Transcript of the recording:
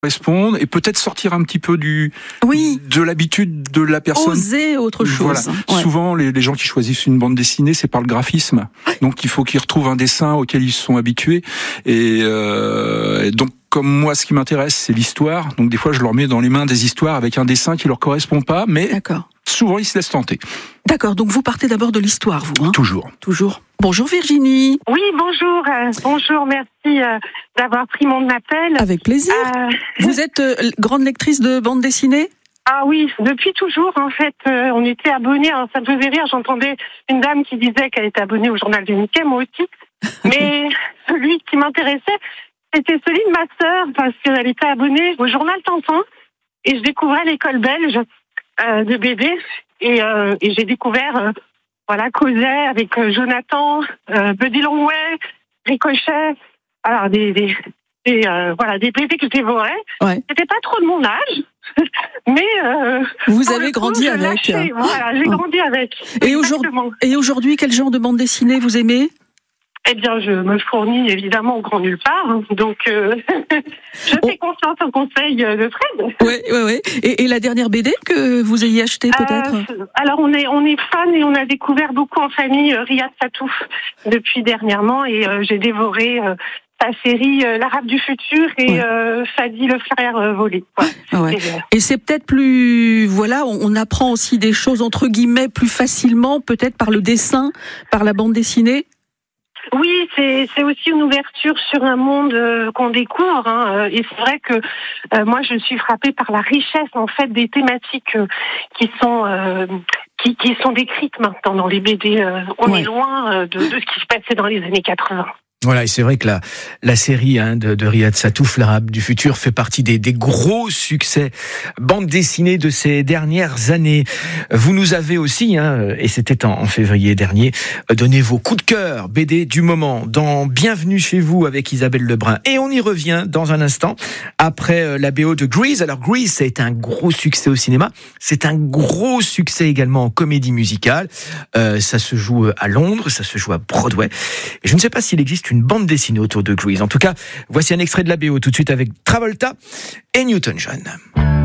correspondre et peut-être sortir un petit peu de l'habitude de la personne. Oser autre chose. Voilà. Ouais. Souvent, les gens qui choisissent une bande dessinée, c'est par le graphisme. Donc, il faut qu'ils retrouvent un dessin auquel ils se sont habitués. Et donc, comme moi, ce qui m'intéresse, c'est l'histoire. Donc, des fois, je leur mets dans les mains des histoires avec un dessin qui leur correspond pas, mais souvent, ils se laissent tenter. D'accord. Donc, vous partez d'abord de l'histoire, vous, hein ? Toujours. Bonjour Virginie. Oui, bonjour. Bonjour, merci d'avoir pris mon appel. Avec plaisir. Vous êtes grande lectrice de bande dessinée ? Ah oui, depuis toujours, en fait, on était abonnés. Alors, ça me faisait rire, j'entendais une dame qui disait qu'elle était abonnée au journal de Mickey, moi aussi. Mais celui qui m'intéressait, c'était celui de ma sœur, parce qu'elle était abonnée au journal Tintin. Et je découvrais l'école belge de BD. Et j'ai découvert... Causet avec Jonathan, Buddy Longway, Ricochet, alors des BD que je dévorais. Ouais. C'était pas trop de mon âge, mais vous avez grandi avec. Voilà, j'ai grandi avec. Et aujourd'hui, quel genre de bande dessinée vous aimez ? Eh bien, je me fournis évidemment au grand nulle part, donc je fais confiance au conseil de Fred. Oui. Et la dernière BD que vous ayez achetée peut-être ? Alors on est fan et on a découvert beaucoup en famille Riyad Satouf depuis dernièrement et j'ai dévoré sa série L'Arabe du futur et Fadi le frère volé. Ouais. Et c'est peut-être plus on apprend aussi des choses entre guillemets plus facilement peut-être par le dessin, par la bande dessinée. Oui, c'est aussi une ouverture sur un monde qu'on découvre, hein, et c'est vrai que moi je suis frappée par la richesse en fait des thématiques qui sont décrites maintenant dans les BD. On est loin de ce qui se passait dans les années 80. Voilà, et c'est vrai que la série de Riyad Satouf, L'Arabe du futur, fait partie des gros succès bande dessinée de ces dernières années. Vous nous avez aussi, et c'était en février dernier, donné vos coups de cœur BD du moment dans Bienvenue chez vous avec Isabelle Lebrun. Et on y revient dans un instant après la BO de Grease. Alors Grease, ça a été un gros succès au cinéma. C'est un gros succès également en comédie musicale. Ça se joue à Londres, ça se joue à Broadway. Et je ne sais pas s'il existe une bande dessinée autour de Grease. En tout cas, voici un extrait de la BO tout de suite avec Travolta et Newton-John.